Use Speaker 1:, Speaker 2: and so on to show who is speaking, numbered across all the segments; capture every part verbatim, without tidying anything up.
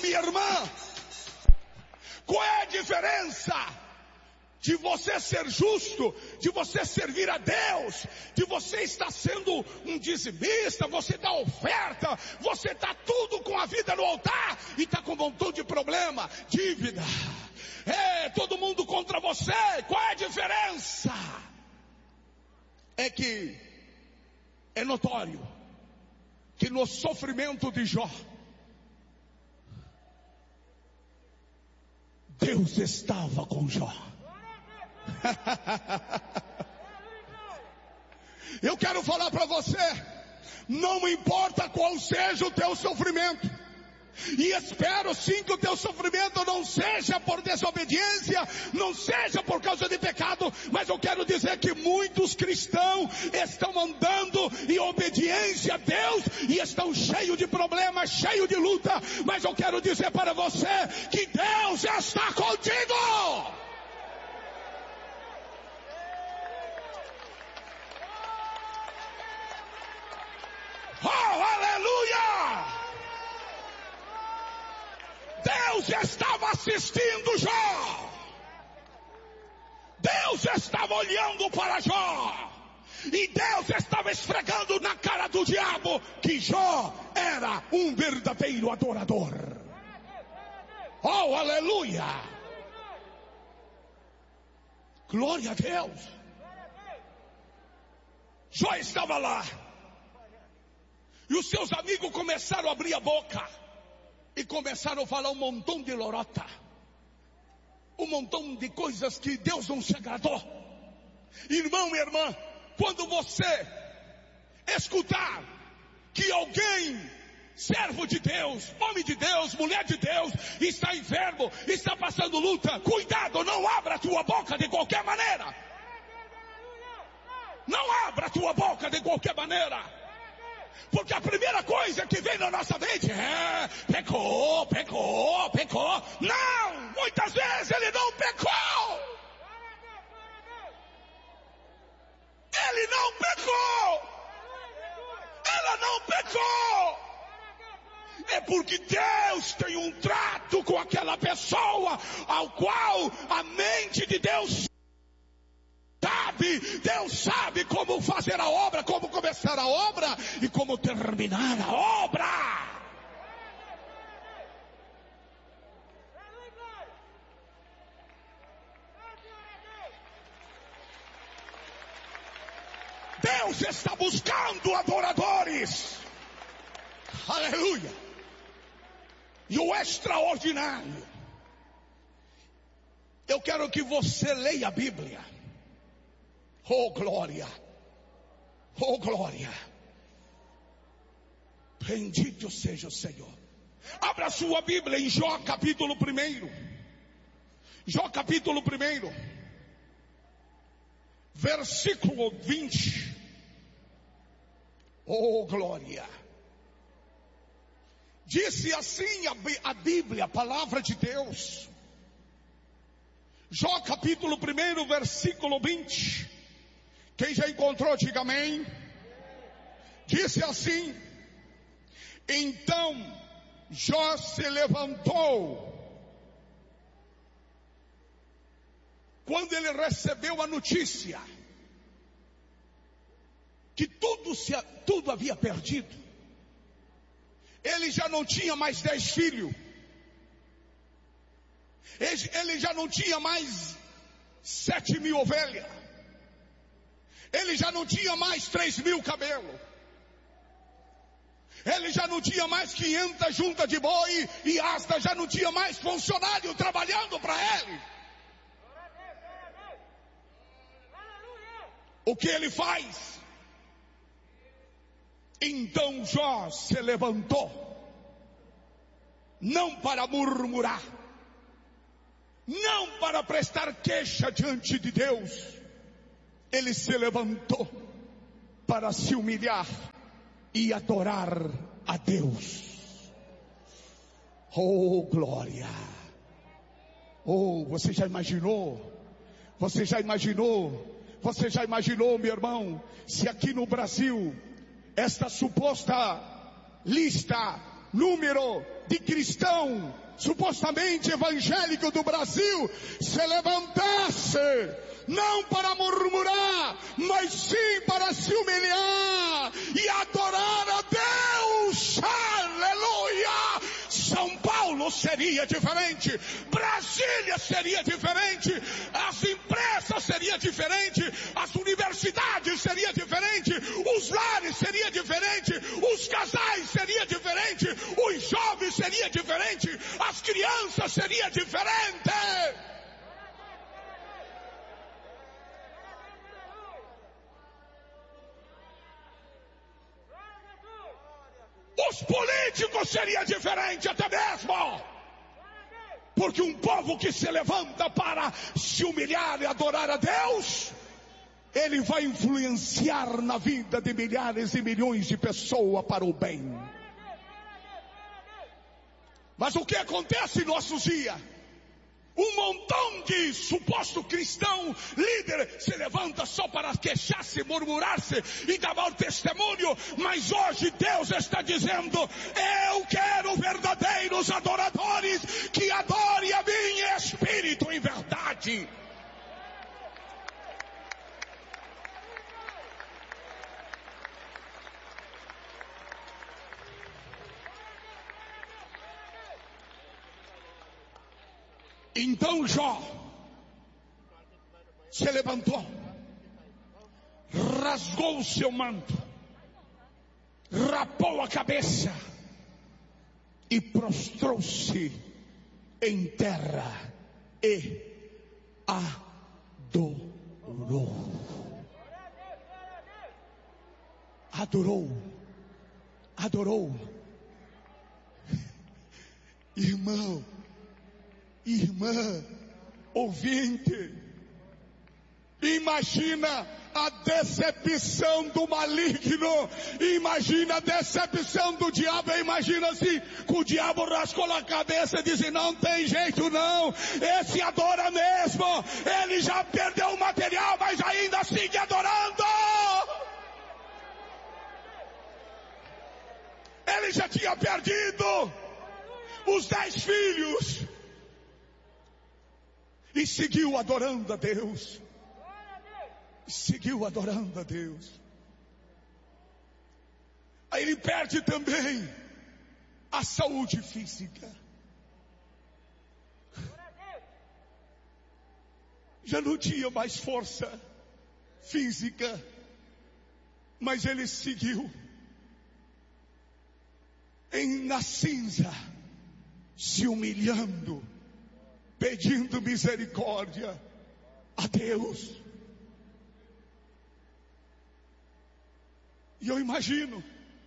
Speaker 1: minha irmã, qual é a diferença de você ser justo, de você servir a Deus, de você estar sendo um dizimista, você dá oferta, você está tudo com a vida no altar e está com um montão de problema, dívida, é, todo mundo contra você? Qual é a diferença? É que é notório que no sofrimento de Jó, Deus estava com Jó. Eu quero falar para você, não importa qual seja o teu sofrimento, e espero sim que o teu sofrimento não seja por desobediência, não seja por causa de pecado, mas eu quero dizer que muitos cristãos estão andando em obediência a Deus e estão cheios de problemas, cheios de luta, mas eu quero dizer para você que Deus está contigo. Oh, aleluia! Deus estava assistindo Jó. Deus estava olhando para Jó. E Deus estava esfregando na cara do diabo que Jó era um verdadeiro adorador. Oh, aleluia! Glória a Deus. Jó estava lá. E os seus amigos começaram a abrir a boca. E começaram a falar um montão de lorota. Um montão de coisas que Deus não se agradou. Irmão e irmã, quando você escutar que alguém, servo de Deus, homem de Deus, mulher de Deus, está enfermo, está passando luta, cuidado, não abra a tua boca de qualquer maneira. Não abra a tua boca de qualquer maneira. Porque a primeira coisa que vem na nossa mente é pecou, pecou, pecou. Não, muitas vezes ele não pecou. Ele não pecou. Ela não pecou. É porque Deus tem um trato com aquela pessoa ao qual a mente de Deus sabe, Deus sabe como fazer a obra, como começar a obra e como terminar a obra. Deus está buscando adoradores. Aleluia. E o extraordinário, eu quero que você leia a Bíblia. Oh glória, oh glória, bendito seja o Senhor. Abra sua Bíblia em Jó capítulo primeiro. Jó capítulo primeiro, versículo vinte. Oh glória. Disse assim a Bíblia, a palavra de Deus. Jó capítulo primeiro, versículo vinte. Quem já encontrou, diga amém. Disse assim: então Jó se levantou. Quando ele recebeu a notícia que tudo, se, tudo havia perdido. Ele já não tinha mais dez filhos. Ele, ele já não tinha mais sete mil ovelhas. Ele já não tinha mais três mil camelos. Ele já não tinha mais quinhentas juntas de boi e asta, já não tinha mais funcionário trabalhando para ele. O que ele faz? Então Jó se levantou, não para murmurar, não para prestar queixa diante de Deus. Ele se levantou para se humilhar e adorar a Deus. Oh glória. Oh, você já imaginou? Você já imaginou? Você já imaginou, meu irmão, se aqui no Brasil esta suposta lista número de cristão supostamente evangélico do Brasil se levantasse, não para murmurar, mas sim para se humilhar e adorar a Deus. Aleluia! São Paulo seria diferente, Brasília seria diferente, as empresas seriam diferentes, as universidades seriam diferentes, os lares seriam diferentes, os casais seriam diferentes, os jovens seriam diferentes, as crianças seriam diferentes. Os políticos seriam diferentes até mesmo. Porque um povo que se levanta para se humilhar e adorar a Deus, ele vai influenciar na vida de milhares e milhões de pessoas para o bem. Mas o que acontece em nossos dias? Um montão de suposto cristão, líder, se levanta só para queixar-se, murmurar-se e dar mau testemunho. Mas hoje Deus está dizendo: eu quero verdadeiros adoradores que adorem a mim em espírito e em verdade. Então Jó se levantou, rasgou o seu manto, rapou a cabeça e prostrou-se em terra e adorou. Adorou, adorou. Irmão, irmã, ouvinte, imagina a decepção do maligno, imagina a decepção do diabo. Imagina assim, que o diabo rascou a cabeça e disse: não tem jeito não, esse adora mesmo, ele já perdeu o material, mas ainda sigue adorando. Ele já tinha perdido os dez filhos e seguiu adorando a Deus. Seguiu adorando a Deus. Aí ele perde também a saúde física. Já não tinha mais força física, mas ele seguiu em, na cinza, se humilhando, pedindo misericórdia a Deus. E eu imagino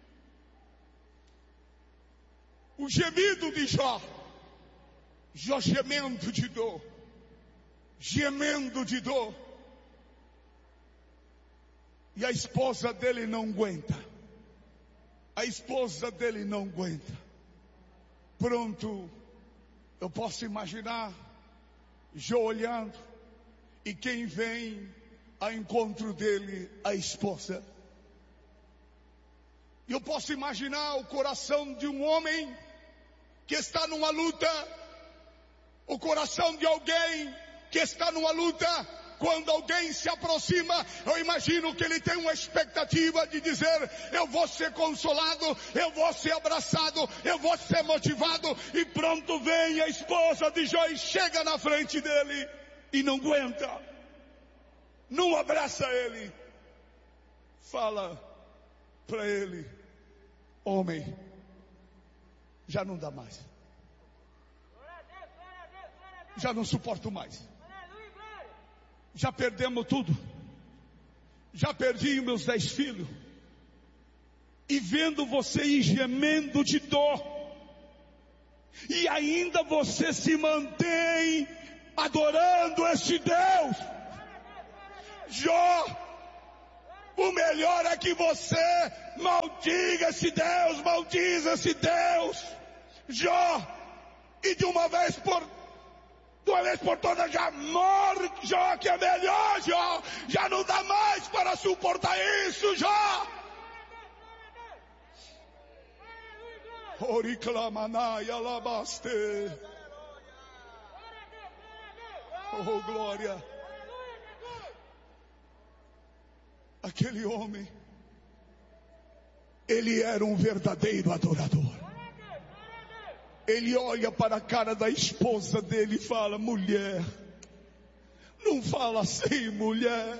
Speaker 1: o gemido de Jó, Jó gemendo de dor, gemendo de dor, e a esposa dele não aguenta, a esposa dele não aguenta, pronto. Eu posso imaginar Jó olhando, e quem vem ao encontro dele? A esposa. E eu posso imaginar o coração de um homem que está numa luta, o coração de alguém que está numa luta. Quando alguém se aproxima, eu imagino que ele tem uma expectativa de dizer: eu vou ser consolado, eu vou ser abraçado, eu vou ser motivado. E pronto, vem a esposa de Jó e chega na frente dele e não aguenta, não abraça ele, fala para ele: homem, já não dá mais, já não suporto mais. Já perdemos tudo. Já perdi meus dez filhos. E vendo você ir gemendo de dor, e ainda você se mantém adorando este Deus. Jó, o melhor é que você maldiga esse Deus, maldiza esse Deus. Jó, e de uma vez por De uma vez por todas, já morre, Jó, que é melhor, Jó. Já não dá mais para suportar isso, Jó. Oriclamanai alabaste. Oh, glória. Aquele homem, ele era um verdadeiro adorador. Ele olha para a cara da esposa dele e fala: mulher, não fala assim, mulher.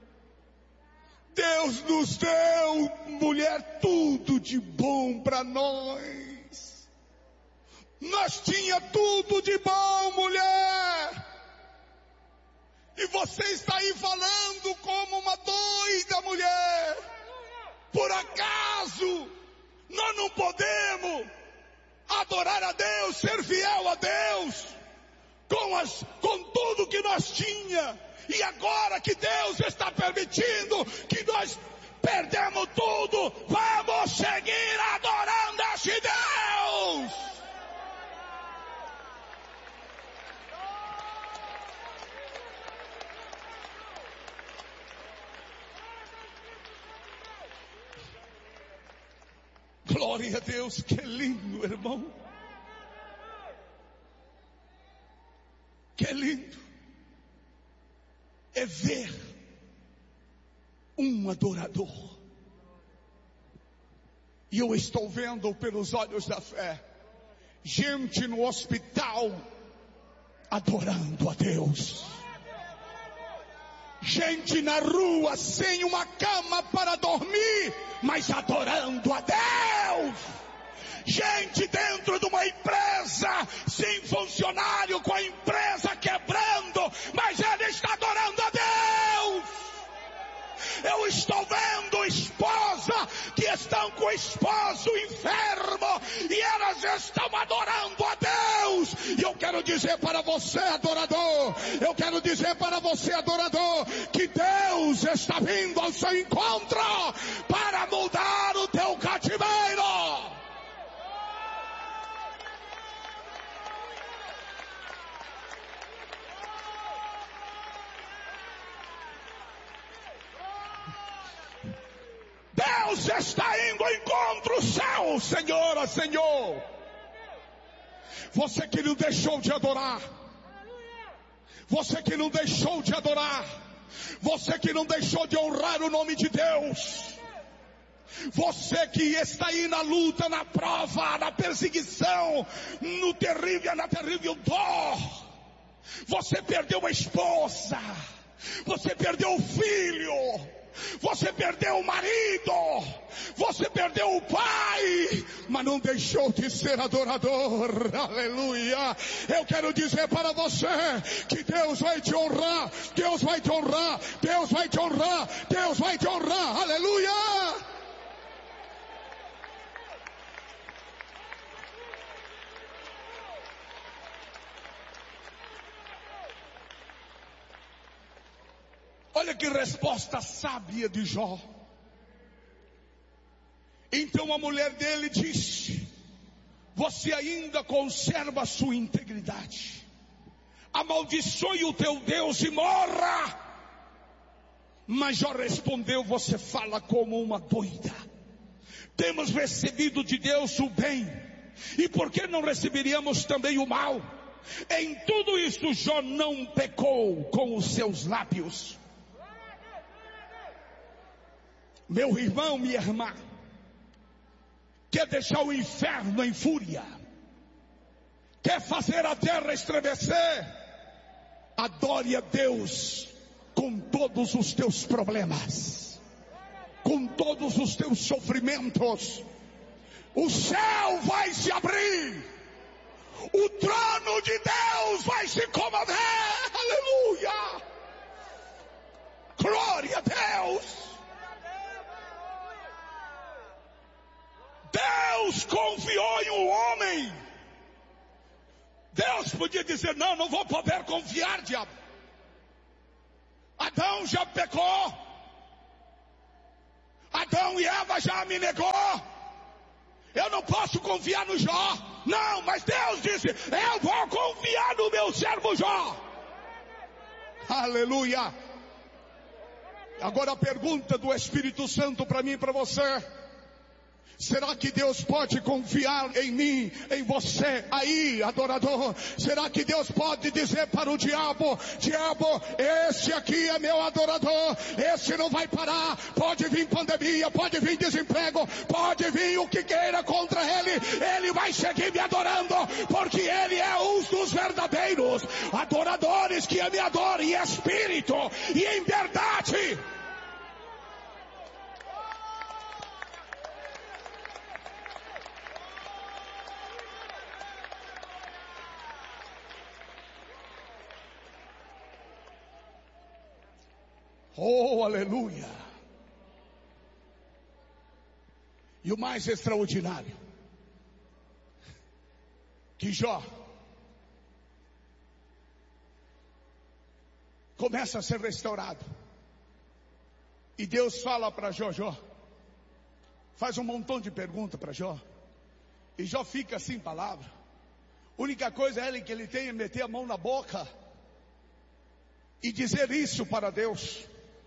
Speaker 1: Deus nos deu, mulher, tudo de bom para nós. Nós tinha tudo de bom, mulher. E você está aí falando como uma doida, mulher. Por acaso nós não podemos adorar a Deus, ser fiel a Deus, com, as, com tudo que nós tinha, e agora que Deus está permitindo que nós perdemos tudo, vamos seguir adorando esse Deus. Glória a Deus, que lindo, irmão. Que lindo é ver um adorador. E eu estou vendo pelos olhos da fé gente no hospital adorando a Deus. Gente na rua sem uma cama para dormir, mas adorando a Deus. Gente dentro de uma empresa sem funcionário, com a empresa quebrando, mas ele está adorando a Deus. Eu estou vendo esposa que estão com o esposo enfermo e elas estão adorando a Deus. E eu quero dizer para você, adorador, eu quero dizer para você, adorador, que Deus está vindo ao seu encontro para mudar o teu cativeiro. Deus está indo ao encontro seu, Senhora, Senhor. Você que não deixou de adorar, você que não deixou de adorar, você que não deixou de honrar o nome de Deus, você que está aí na luta, na prova, na perseguição, no terrível, na terrível dor. Você perdeu a esposa, você perdeu o filho, você perdeu o marido, você perdeu o pai, mas não deixou de ser adorador. Aleluia. Eu quero dizer para você que Deus vai te honrar, Deus vai te honrar, Deus vai te honrar, Deus vai te honrar. Aleluia. Olha que resposta sábia de Jó. Então a mulher dele disse: você ainda conserva a sua integridade. Amaldiçoe o teu Deus e morra. Mas Jó respondeu: você fala como uma doida. Temos recebido de Deus o bem, e por que não receberíamos também o mal? Em tudo isso Jó não pecou com os seus lábios. Meu irmão, minha irmã, quer deixar o inferno em fúria? Quer fazer a terra estremecer? Adore a Deus com todos os teus problemas, com todos os teus sofrimentos. O céu vai se abrir, o trono de Deus vai se comover. Aleluia! Glória a Deus! Deus confiou em um homem. Deus podia dizer: não, não vou poder confiar, diabo. Adão já pecou, Adão e Eva já me negou, eu não posso confiar no Jó. Não, mas Deus disse: eu vou confiar no meu servo Jó. Aleluia. Agora a pergunta do Espírito Santo para mim e para você: Será que Deus pode confiar em mim, em você aí, adorador? Será que Deus pode dizer para o diabo: diabo, esse aqui é meu adorador, esse não vai parar, pode vir pandemia, pode vir desemprego, pode vir o que queira contra ele, ele vai seguir me adorando, porque ele é um dos verdadeiros adoradores que me adoram em espírito e em verdade. Oh, aleluia! E o mais extraordinário, que Jó começa a ser restaurado. E Deus fala para Jó, Jó, faz um montão de perguntas para Jó. E Jó fica sem palavra. A única coisa é que ele tem é meter a mão na boca e dizer isso para Deus.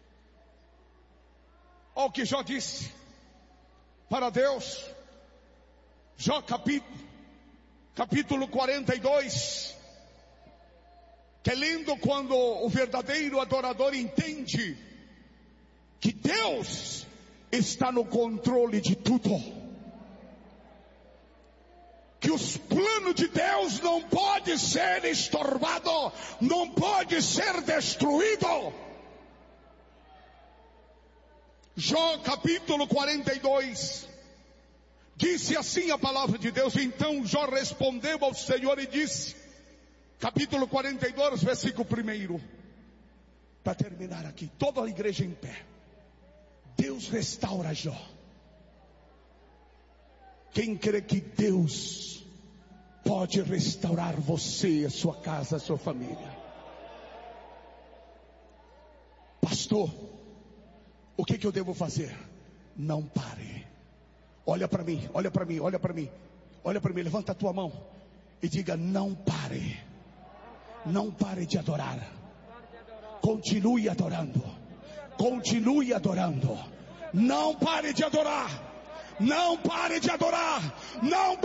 Speaker 1: Olha o que Jó disse para Deus. Jó capítulo, capítulo quarenta e dois. Que é lindo quando o verdadeiro adorador entende que Deus está no controle de tudo. Que os planos de Deus não podem ser estorvados, não pode ser destruído. Jó capítulo quarenta e dois, disse assim a palavra de Deus. Então Jó respondeu ao Senhor e disse, capítulo quarenta e dois, versículo primeiro, para terminar aqui, toda a igreja em pé. Deus restaura Jó. Quem crê que Deus pode restaurar você, a sua casa, a sua família? Pastor, o que, que eu devo fazer? Não pare. Olha para mim, olha para mim, olha para mim. Olha para mim, levanta a tua mão e diga: não pare. Não pare de adorar. Continue adorando. Continue adorando. Não pare de adorar. Não pare de adorar. Não